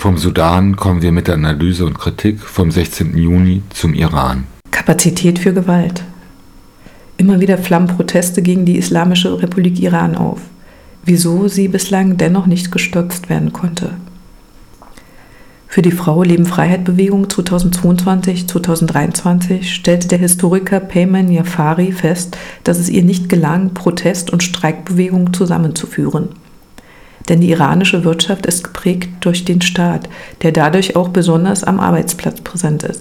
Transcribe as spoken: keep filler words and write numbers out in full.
Vom Sudan kommen wir mit der Analyse und Kritik vom sechzehnten Juni zum Iran. Kapazität für Gewalt. Immer wieder flammen Proteste gegen die Islamische Republik Iran auf. Wieso sie bislang dennoch nicht gestoppt werden konnte. Für die Frau-Leben-Freiheit-Bewegung zweitausendzweiundzwanzig bis zweitausenddreiundzwanzig stellte der Historiker Peyman Jafari fest, dass es ihr nicht gelang, Protest- und Streikbewegung zusammenzuführen. Denn die iranische Wirtschaft ist geprägt durch den Staat, der dadurch auch besonders am Arbeitsplatz präsent ist.